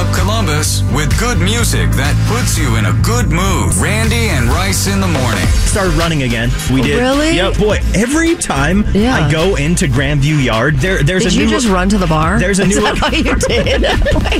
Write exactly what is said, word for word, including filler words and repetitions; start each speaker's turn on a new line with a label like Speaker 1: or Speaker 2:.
Speaker 1: up Columbus with good music that puts you in a good mood. Randy and Rice in the morning.
Speaker 2: Started running again. We did.
Speaker 3: Really?
Speaker 2: Yeah, boy. Every time
Speaker 3: Yeah.
Speaker 2: I go into Grandview Yard, there there's
Speaker 3: Did
Speaker 2: a
Speaker 3: you
Speaker 2: new.
Speaker 3: just run to the bar?
Speaker 2: There's a
Speaker 3: Is
Speaker 2: new.
Speaker 3: that what you did? Wait.